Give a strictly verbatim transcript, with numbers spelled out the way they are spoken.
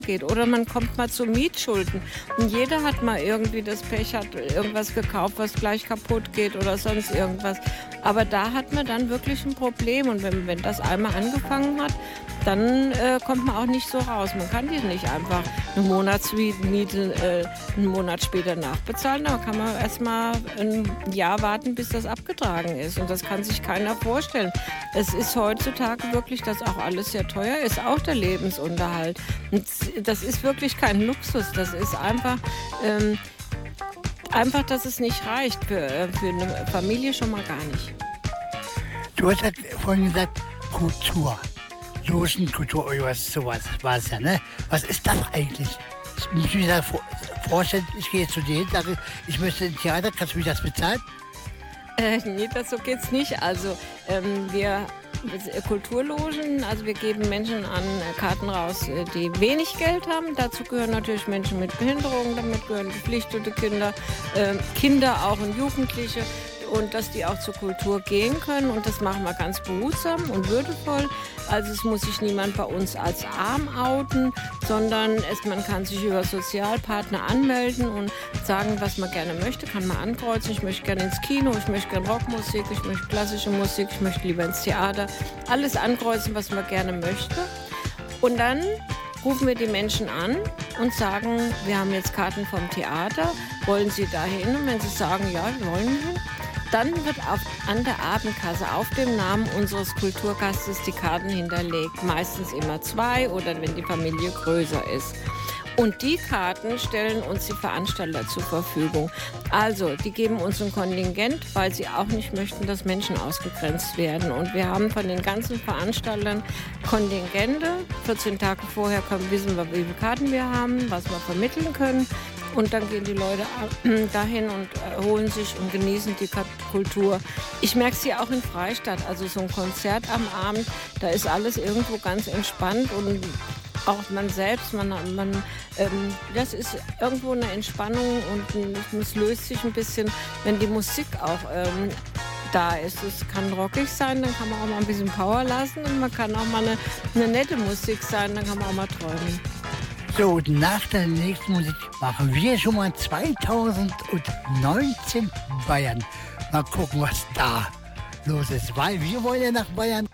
geht. Oder man kommt mal zu Mietschulden. Und jeder hat mal irgendwie das Pech, hat irgendwas gekauft, was gleich kaputt geht oder sonst irgendwas. Aber da hat man dann wirklich ein Problem. Und wenn, wenn das einmal angefangen hat, dann äh, kommt man auch nicht so raus. Man kann die nicht einfach eine Monatsmiete äh, einen Monat später nachbezahlen. Da kann man erst mal ein Jahr warten, bis das abgetragen ist. Und das kann sich keiner vorstellen. Es ist heutzutage wirklich, dass auch alles sehr teuer ist, auch der Lebensunterhalt. Und das ist wirklich kein Luxus. Das ist einfach, ähm, einfach, dass es nicht reicht für, für eine Familie schon mal gar nicht. Du hast ja vorhin gesagt, Kultur. Logenkultur oder was, sowas war es ja, ne? Was ist das eigentlich? Ich muss mir da vorstellen, ich gehe jetzt zu dir hin, sage, ich möchte ein Theater, kannst du mir das bezahlen? Äh, nee, das so geht's nicht. Also ähm, wir Kulturlogen, also wir geben Menschen an Karten raus, die wenig Geld haben. Dazu gehören natürlich Menschen mit Behinderungen, damit gehören geflüchtete Kinder, äh, Kinder auch und Jugendliche. Und dass die auch zur Kultur gehen können. Und das machen wir ganz behutsam und würdevoll. Also es muss sich niemand bei uns als arm outen, sondern es, man kann sich über Sozialpartner anmelden und sagen, was man gerne möchte. Kann man ankreuzen, ich möchte gerne ins Kino, ich möchte gerne Rockmusik, ich möchte klassische Musik, ich möchte lieber ins Theater. Alles ankreuzen, was man gerne möchte. Und dann rufen wir die Menschen an und sagen, wir haben jetzt Karten vom Theater, wollen Sie dahin? Und wenn sie sagen, ja, wir wollen hin, dann wird auf, an der Abendkasse auf dem Namen unseres Kulturgastes die Karten hinterlegt. Meistens immer zwei oder wenn die Familie größer ist. Und die Karten stellen uns die Veranstalter zur Verfügung. Also, die geben uns ein Kontingent, weil sie auch nicht möchten, dass Menschen ausgegrenzt werden. Und wir haben von den ganzen Veranstaltern Kontingente. vierzehn Tage vorher können, wissen wir, wie viele Karten wir haben, was wir vermitteln können. Und dann gehen die Leute dahin und holen sich und genießen die Kultur. Ich merke es hier auch in Freistadt, also so ein Konzert am Abend, da ist alles irgendwo ganz entspannt und auch man selbst, man, man, ähm, das ist irgendwo eine Entspannung und es löst sich ein bisschen, wenn die Musik auch ähm, da ist. Es kann rockig sein, dann kann man auch mal ein bisschen Power lassen und man kann auch mal eine, eine nette Musik sein, dann kann man auch mal träumen. So, und nach der nächsten Musik machen wir schon mal zweitausendneunzehn Bayern. Mal gucken, was da los ist, weil wir wollen ja nach Bayern.